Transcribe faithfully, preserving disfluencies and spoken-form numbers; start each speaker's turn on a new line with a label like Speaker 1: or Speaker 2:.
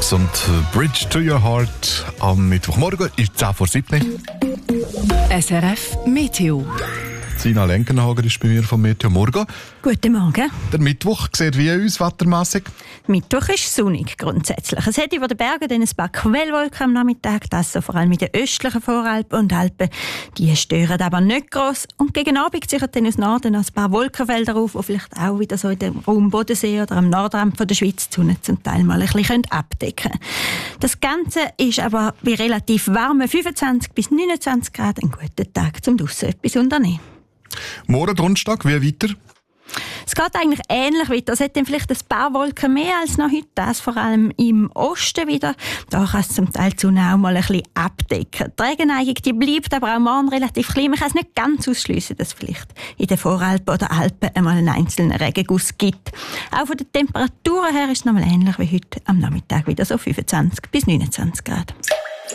Speaker 1: Strokes und Bridge to Your Heart am Mittwochmorgen ist zehn vor sieben.
Speaker 2: S R F Meteo.
Speaker 1: Sina Lenkenhager ist bei mir vom Meteo Morgen.
Speaker 3: Guten Morgen.
Speaker 1: Der Mittwoch sieht wie aus, wettermässig?
Speaker 3: Mittwoch ist sonnig grundsätzlich. Es hat über den Bergen dann ein paar Quellwolken am Nachmittag, das so vor allem in den östlichen Voralpen und Alpen. Die stören aber nicht gross. Und gegen Abend ziehen dann aus Norden ein paar Wolkenfelder auf, die vielleicht auch wieder so in dem Raum Bodensee oder am Nordrand von der Schweiz die Sonne zum Teil mal ein bisschen abdecken können. Das Ganze ist aber bei relativ warmen fünfundzwanzig bis neunundzwanzig Grad ein guter Tag, um draussen etwas unternehmen.
Speaker 1: Morgen Donnerstag, wie weiter?
Speaker 3: Es geht eigentlich ähnlich weiter. Es hat dann vielleicht ein paar Wolken mehr als noch heute, das vor allem im Osten wieder. Da kann es zum Teil die Sonne auch mal ein bisschen abdecken. Die Regenneigung die bleibt aber auch morgen relativ klein. Man kann es nicht ganz ausschliessen, dass es vielleicht in den Voralpen oder Alpen einmal einen einzelnen Regenguss gibt. Auch von den Temperaturen her ist es nochmal ähnlich wie heute am Nachmittag wieder so fünfundzwanzig bis neunundzwanzig Grad.